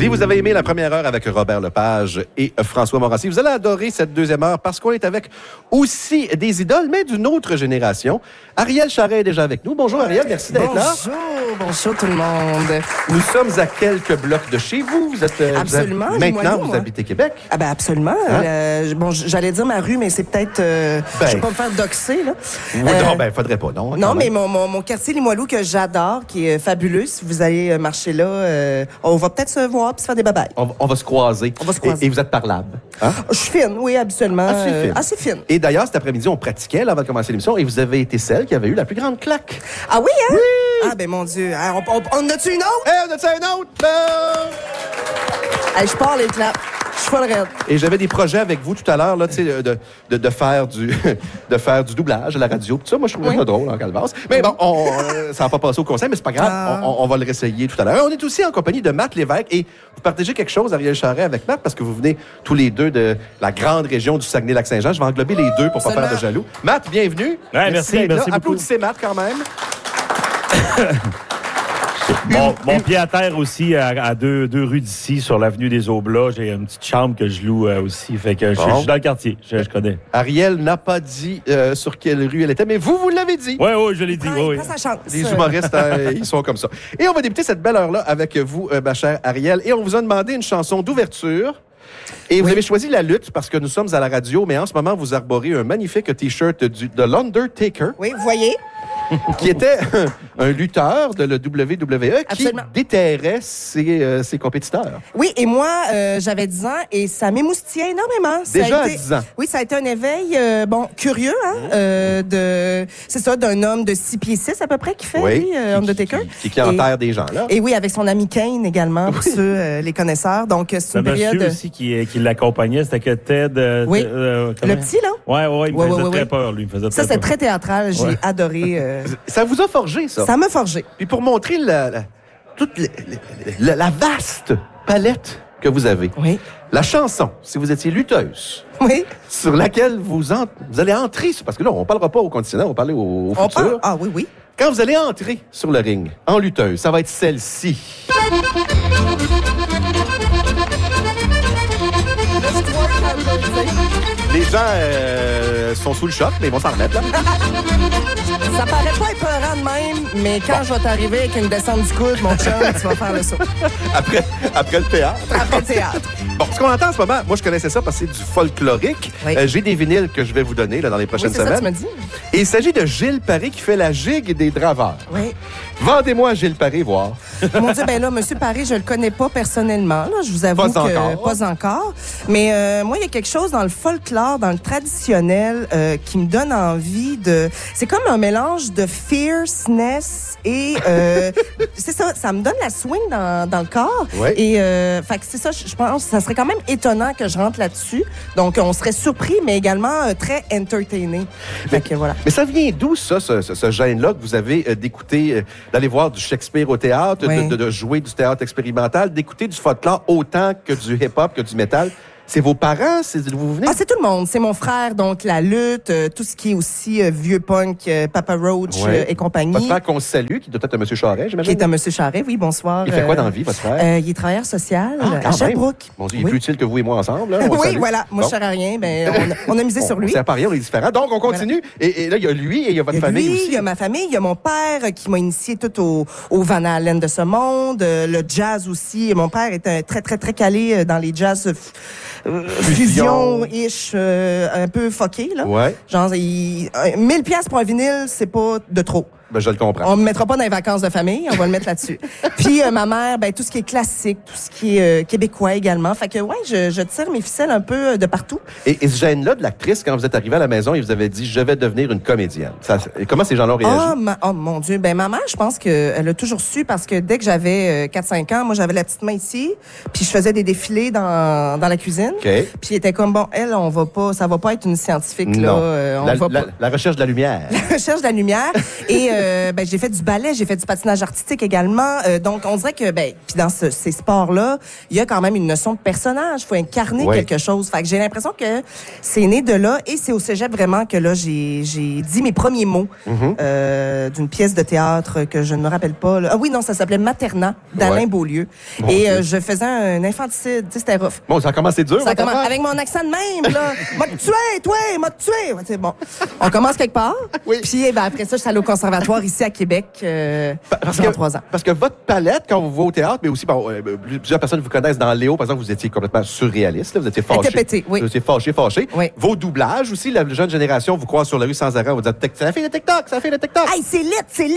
Si vous avez aimé la première heure avec Robert Lepage et François Morancy, vous allez adorer cette deuxième heure parce qu'on est avec aussi des idoles, mais d'une autre génération. Ariel Charret est déjà avec nous. Bonjour Ariel, merci d'être là. Bonjour tout le monde. Nous sommes à quelques blocs de chez vous. Vous êtes absolument. Maintenant, vous habitez Québec. Ah ben absolument. Hein? Bon, j'allais dire ma rue, mais c'est peut-être. Je vais pas me faire doxer là. Oui, non, faudrait pas, non. Non, mais mon quartier Limoilou que j'adore, qui est fabuleux. Si vous allez marcher là, on va peut-être se voir puis se faire des babayes. On va se croiser. Et vous êtes parlable. Hein? Je suis fine, oui, habituellement. Assez fine. Et d'ailleurs, cet après-midi, on pratiquait là, avant de commencer l'émission et vous avez été celle qui avait eu la plus grande claque. Ah oui, hein? Oui! Ah ben mon Dieu. On a-tu une autre? On a-tu une autre? Je pars les claps. Je suis folle raide. Et j'avais des projets avec vous tout à l'heure, là, tu sais, de faire du doublage à la radio. Tout ça, moi, je trouvais ça drôle en calvasse. Mais bon, ça n'a pas passé au conseil, mais c'est pas grave. On va le réessayer tout à l'heure. On est aussi en compagnie de Matt Lévesque et vous partagez quelque chose, Ariel Charret, avec Matt, parce que vous venez tous les deux de la grande région du Saguenay-Lac-Saint-Jean. Je vais englober les deux pour pas faire de jaloux. Matt, bienvenue. Ouais, merci beaucoup. Applaudissez Matt quand même. Mon pied à terre aussi, à deux rues d'ici, sur l'avenue des Aublats. J'ai une petite chambre que je loue aussi. Fait que je suis dans le quartier. Je connais. Ariel n'a pas dit sur quelle rue elle était, mais vous l'avez dit. Oui, je l'ai dit. Oui. Sa chance. Les humoristes, ils sont comme ça. Et on va débuter cette belle heure-là avec vous, ma chère Ariel. Et on vous a demandé une chanson d'ouverture. Et vous avez choisi la lutte parce que nous sommes à la radio, mais en ce moment, vous arborez un magnifique T-shirt de l'Undertaker. Oui, vous voyez. Qui était un lutteur de la WWE qui déterrait ses compétiteurs. Oui, et moi, j'avais 10 ans et ça m'émoustillait énormément. Déjà à 10 ans? Oui, ça a été un éveil, curieux, hein, c'est ça, d'un homme de 6 pieds 6 à peu près qui fait, Undertaker. Qui enterre des gens, là. Et oui, avec son ami Kane également, pour ceux, les connaisseurs. Donc, c'est une période... monsieur aussi qui l'accompagnait, c'était que Ted... le petit, là? Oui, il me faisait très peur, lui. Ça, c'est très théâtral. J'ai adoré... Ça vous a forgé, ça? Ça m'a forgé. Puis pour montrer toute la vaste palette que vous avez. Oui. La chanson, si vous étiez lutteuse, sur laquelle vous allez entrer, parce que là, on ne parlera pas au conditionnel, on va parler au futur. Ah oui. Quand vous allez entrer sur le ring en lutteuse, ça va être celle-ci. Les gens sont sous le choc, mais ils vont s'en remettre, là. Ça paraît pas épeurant de même, mais quand je vais t'arriver avec une descente du coude, mon chum, tu vas faire le saut. Après le théâtre. Après le théâtre. Bon, ce qu'on entend en ce moment, moi, je connaissais ça parce que c'est du folklorique. Oui. J'ai des vinyles que je vais vous donner là, dans les prochaines semaines. Ça, tu me dis. Et il s'agit de Gilles Paré qui fait la gigue des draveurs. Oui. Vendez-moi Gilles Paré, voir. Mon Dieu, ben là, M. Paré, je le connais pas personnellement. Là, je vous avoue pas encore. Mais moi, il y a quelque chose dans le folklore, dans le traditionnel, qui me donne envie de... C'est comme un mélange de fierceness et... c'est ça me donne la swing dans le corps. Oui. Et fait que c'est ça, je pense, ça serait quand même étonnant que je rentre là-dessus. Donc, on serait surpris, mais également très entertainé. Fait que voilà. Mais ça vient d'où, ça, ce gène-là que vous avez d'écouter, d'aller voir du Shakespeare au théâtre, de jouer du théâtre expérimental, d'écouter du folklore autant que du hip-hop, que du métal? C'est vos parents? C'est d'où vous venez? Ah, c'est tout le monde. C'est mon frère, donc la lutte, tout ce qui est aussi vieux punk, Papa Roach et compagnie. Votre frère qu'on salue, qui doit être un M. Charret, j'imagine? Qui est un M. Charret, oui, bonsoir. Il fait quoi dans la vie, votre frère? Il est travailleur social à quand Sherbrooke. Bon, il est plus utile que vous et moi ensemble. Là, oui, voilà. Moi, je ne sers à rien. On a misé sur lui. On ne sert pas à rien, on est différents. Donc, on continue. Voilà. Et là, il y a lui et il y a votre famille aussi. Il y a ma famille, il y a mon père qui m'a initié tout au Van Halen de ce monde, le jazz aussi. Mon père était très, très, très calé dans les jazz fusion-ish, un peu fucké, là. Ouais. Genre, 1000$ pour un vinyle, c'est pas de trop. Ben, je le comprends. On ne me mettra pas dans les vacances de famille, on va le mettre là-dessus. Puis ma mère, tout ce qui est classique, tout ce qui est québécois également. Fait que je tire mes ficelles un peu de partout. Et ce gène-là de l'actrice, quand vous êtes arrivée à la maison et vous avez dit « Je vais devenir une comédienne », comment ces gens-là ont réagi? Oh mon Dieu, ma mère, je pense qu'elle a toujours su parce que dès que j'avais 4-5 ans, moi j'avais la petite main ici, puis je faisais des défilés dans la cuisine. Okay. Puis elle était comme, on va pas, ça va pas être une scientifique, non. là. La recherche de la lumière. La recherche de la lumière. Et j'ai fait du ballet, j'ai fait du patinage artistique également. Donc, on dirait que, puis dans ces sports-là, il y a quand même une notion de personnage. Il faut incarner quelque chose. Fait que j'ai l'impression que c'est né de là et c'est au cégep vraiment que là, j'ai dit mes premiers mots d'une pièce de théâtre que je ne me rappelle pas. Là. Ah oui, non, ça s'appelait Maternat d'Alain Beaulieu. Et je faisais un infanticide. Tu sais, c'était rough. Bon, ça a commencé dur. Ça commence avec mon accent de même, là. M'a tué, toi, m'a tué. C'est bon. On commence quelque part. Oui. Puis après ça, je suis allée au conservatoire ici à Québec pendant 3 ans. Parce que votre palette, quand vous voyez au théâtre, mais aussi, plusieurs personnes vous connaissent dans Léo, par exemple, vous étiez complètement surréaliste. Là, vous étiez fâché. Pété, oui. Vous étiez fâché. Oui. Vos doublages aussi, la jeune génération vous croise sur la rue sans arrêt. On vous dit « Ça fait le TikTok, ça fait le TikTok. » Hey, c'est lit!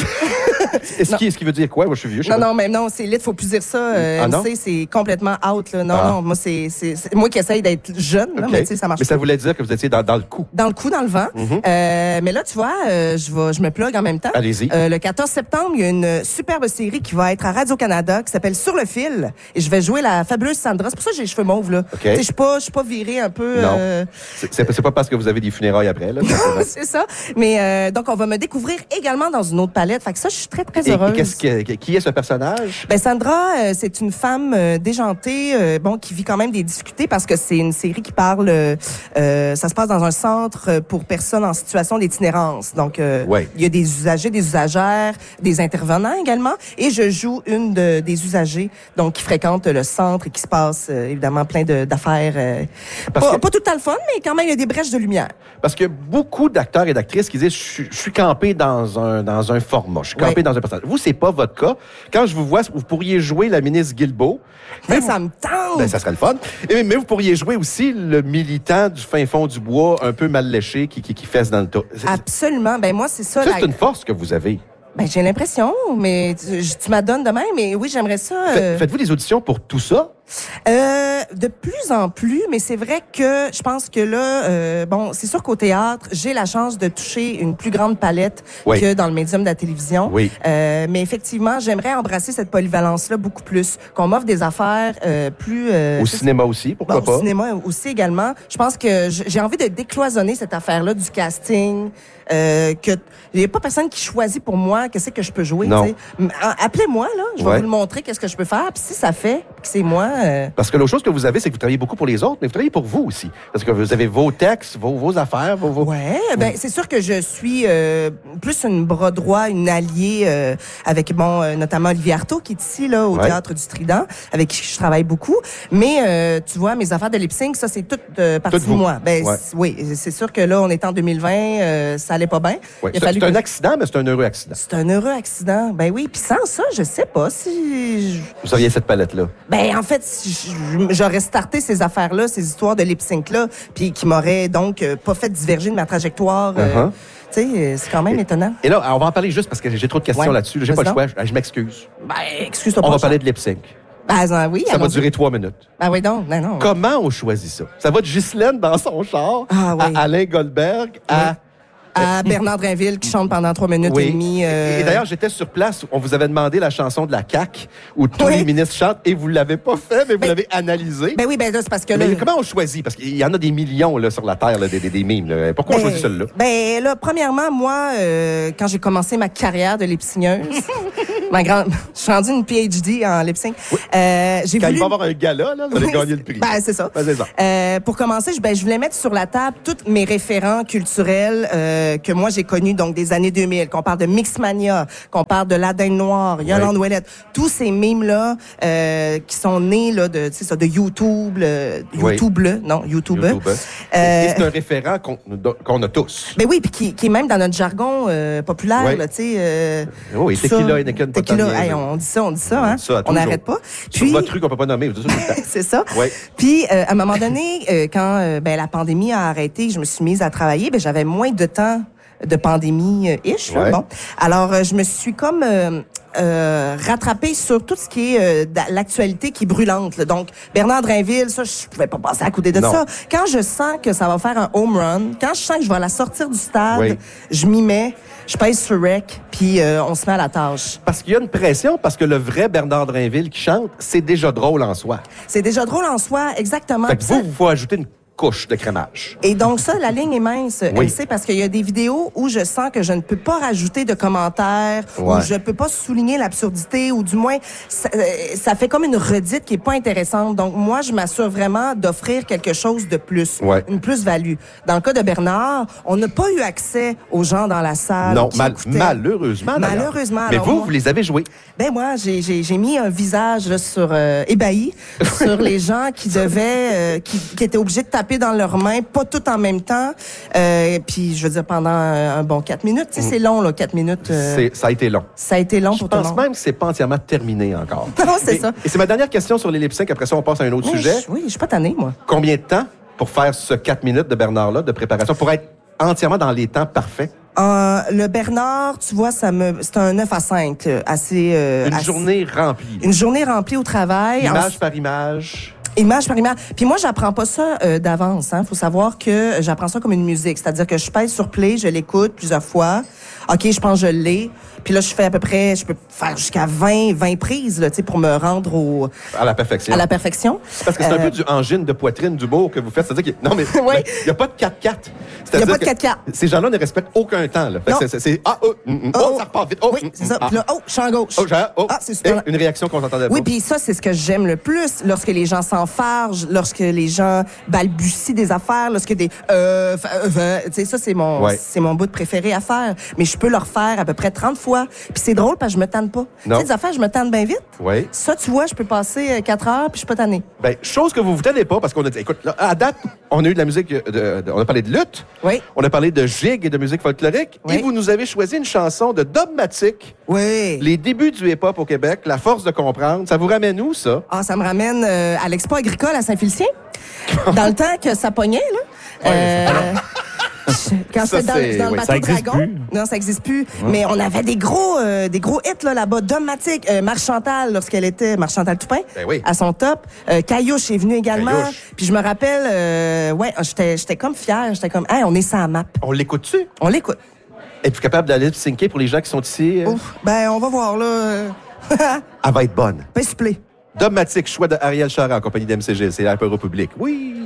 Est-ce qu'il veut dire quoi? Moi, je suis vieux. Non, c'est lit. Faut plus dire ça. MC, c'est complètement out. Là. Non, moi, c'est moi qui essaye d'être jeune, là, mais tu sais, ça marche. Mais ça voulait dire que vous étiez dans le coup. Dans le coup, dans le vent. Mais là, tu vois, je me plug en même temps. Allez-y. Le 14 septembre, il y a une superbe série qui va être à Radio-Canada qui s'appelle Sur le fil. Et je vais jouer la fabuleuse Sandra. C'est pour ça que j'ai les cheveux mauves, là. Okay. Je suis pas virée un peu. Non. C'est pas parce que vous avez des funérailles après, là. C'est ça. Mais donc, on va me découvrir également dans une autre palette. Fait que ça, je suis très, très heureuse. Et qui est ce personnage? Sandra, c'est une femme déjantée, qui vit quand même des difficultés parce que c'est une série qui parle, ça se passe dans un centre pour personnes en situation d'itinérance. Donc, il y a des usagers, des usagères, des intervenants également. Et je joue une des usagers, donc qui fréquente le centre et qui se passe évidemment plein d'affaires. Pas tout le temps le fun, mais quand même, il y a des brèches de lumière. Parce que beaucoup d'acteurs et d'actrices qui disent je suis campé dans un format, je suis campé dans un personnage. Vous, c'est pas votre cas. Quand je vous vois, vous pourriez jouer la ministre Guilbeault. Mais ça me tente! Ça serait le fun. Mais vous pourriez jouer aussi le militant du fin fond du bois, un peu mal léché, qui fesse dans le tas. Absolument. Moi, c'est ça. C'est une force que vous avez. J'ai l'impression, mais tu m'adonnes de même, mais oui, j'aimerais ça. Faites-vous des auditions pour tout ça? De plus en plus, mais c'est vrai que je pense que là, c'est sûr qu'au théâtre, j'ai la chance de toucher une plus grande palette que dans le médium de la télévision. Oui. Mais effectivement, j'aimerais embrasser cette polyvalence-là beaucoup plus, qu'on m'offre des affaires plus... au cinéma aussi, pourquoi pas? Au cinéma aussi également. Je pense que j'ai envie de décloisonner cette affaire-là du casting, que il n'y a pas personne qui choisit pour moi qu'est-ce que je peux jouer. Non. Appelez-moi, là, je vais vous le montrer qu'est-ce que je peux faire, puis si ça fait que c'est moi... Parce que l'autre chose que vous avez, c'est que vous travaillez beaucoup pour les autres, mais vous travaillez pour vous aussi. Parce que vous avez vos textes, vos affaires, vos... Ouais, c'est sûr que je suis plus une bras droit, une alliée avec notamment Olivier Artaud qui est ici là au Théâtre du Trident, avec qui je travaille beaucoup. Mais tu vois, mes affaires de lip-sync, ça c'est toute partie de moi. Oui, c'est sûr que là on est en 2020, ça allait pas bien. Ouais. C'est un accident, mais c'est un heureux accident. C'est un heureux accident. Oui, puis sans ça, je sais pas si vous auriez cette palette là. En fait, j'aurais starté ces affaires-là, ces histoires de lip-sync-là, puis qui m'auraient donc pas fait diverger de ma trajectoire. Tu sais, c'est quand même étonnant. Et là, on va en parler juste parce que j'ai trop de questions là-dessus. J'ai pas le choix. Je m'excuse. Excuse-toi pas. On va parler de lip-sync. Oui. Ça va durer 3 minutes. Oui, donc. Non. Comment on choisit ça? Ça va de Ghislaine dans son char à Alain Goldberg à Bernard Drinville qui chante pendant 3 minutes et demie. Et d'ailleurs, j'étais sur place. On vous avait demandé la chanson de la CAQ où tous les ministres chantent et vous l'avez pas fait, mais vous l'avez analysé. Oui, là, c'est parce que là... Mais comment on choisit? Parce qu'il y en a des millions là, sur la Terre, là, des mimes. Là. Pourquoi on choisit celle-là? Là, premièrement, moi, quand j'ai commencé ma carrière de lip-synceuse, je suis rendue une PhD en lip-sync. Oui. Quand il va y avoir un gala, là, vous allez gagner le prix. C'est ça. C'est ça. Pour commencer, je voulais mettre sur la table tous mes référents culturels que moi j'ai connus, donc des années 2000, qu'on parle de Mixmania, qu'on parle de La Dinde Noire, Yolande Ouellette, tous ces mimes-là qui sont nés là, de YouTube, YouTube. Et c'est un référent qu'on a tous. Oui, puis qui est même dans notre jargon populaire, là, tu sais. Oui, tequila et tequila, on dit ça, hein? On n'arrête pas. Puis, sur votre rue qu'on peut pas nommer, c'est ça. Ouais. Puis, à un moment donné, quand la pandémie a arrêté, je me suis mise à travailler, j'avais moins de temps de pandémie-ish. Bon. Alors, je me suis comme rattrapée sur tout ce qui est l'actualité qui est brûlante. Là. Donc, Bernard Drinville, ça, je pouvais pas passer à côté de ça. Quand je sens que ça va faire un home run, quand je sens que je vais la sortir du stade, je m'y mets, je pèse sur rec, puis on se met à la tâche. Parce qu'il y a une pression, parce que le vrai Bernard Drinville qui chante, c'est déjà drôle en soi. C'est déjà drôle en soi, exactement. Fait que vous faut ajouter une couche de crémage. Et donc ça, la ligne est mince, Oui. elle sait, parce qu'il y a des vidéos où je sens que je ne peux pas rajouter de commentaires, où je peux pas souligner l'absurdité, ou du moins, ça fait comme une redite qui est pas intéressante. Donc moi, je m'assure vraiment d'offrir quelque chose de plus, une plus-value. Dans le cas de Bernard, on n'a pas eu accès aux gens dans la salle. Non, malheureusement. Malheureusement. Mais vous les avez joués. Ben moi, j'ai mis un visage là, sur ébahi sur les gens qui devaient, qui étaient obligés de taper dans leurs mains, pas tout en même temps. Puis je veux dire pendant un bon 4 minutes. Tu sais, c'est long là, 4 minutes. Ça a été long. Ça a été long pour tout le monde. Je pense même que c'est pas entièrement terminé encore. Non, c'est ça. Et c'est ma dernière question sur les lip-syncs. Après ça, on passe à un autre sujet. Oui, je suis pas tannée, moi. Combien de temps pour faire ce 4 minutes de Bernard-là de préparation pour être entièrement dans les temps parfaits? Le Bernard, tu vois, c'est un 9 à 5, assez... Une journée remplie. Une journée remplie au travail. Image par image. Image par image. Puis moi, j'apprends pas ça d'avance. Faut savoir que j'apprends ça comme une musique. C'est-à-dire que je pèse sur play, je l'écoute plusieurs fois. OK, je pense que je l'ai. Puis là, je fais à peu près, je peux faire jusqu'à 20 prises là, pour me rendre à la perfection. À la perfection. Parce que c'est un peu du engine de poitrine d'humour que vous faites. C'est-à-dire que non, mais il n'y a pas de 4-4. Il n'y a pas de 4-4. Ces gens-là ne respectent aucun temps. Là. C'est ça repart vite. Oui, c'est ça. Puis là, je suis en gauche. C'est super. Une réaction qu'on s'entendait pas. Oui, puis ça, c'est ce que j'aime le plus. Lorsque les gens s'enfargent, lorsque les gens balbutient des affaires, lorsque des... tu sais, ça, c'est mon bout de préféré à faire. Mais je peux le refaire à peu près 30 fois. Puis c'est drôle parce que je me tanne pas. Tu sais, des affaires, je me tanne bien vite. Oui. Ça, tu vois, je peux passer 4 heures puis je suis pas tannée. Ben, chose que vous vous tannez pas parce qu'on a dit, écoute, là, à date, on a eu de la musique, on a parlé de lutte. Oui. On a parlé de gigue et de musique folklorique. Oui. Et vous nous avez choisi une chanson de Dogmatic. Oui. Les débuts du hip-hop au Québec, la force de comprendre. Ça vous ramène où, ça? Ah, ça me ramène à l'Expo agricole à Saint-Félicien. Dans le temps que ça pognait, là. Quand c'était dans le bateau Dragon. Plus. Non, ça n'existe plus. Ouais. Mais on avait des gros hits là-bas. Dogmatic, Marche Chantal, lorsqu'elle était Marche Chantal Toupin, à son top. Caillouche est venu également. Puis je me rappelle, j'étais comme fière. J'étais comme, hey, on est sans map. On l'écoute-tu? On l'écoute. Es-tu capable d'aller syncer pour les gens qui sont ici? Ouf, on va voir, là. Elle va être bonne. S'il vous plaît. Dogmatic, choix de Ariel Charest en compagnie d'MCG. C'est l'Apéro Public. Oui!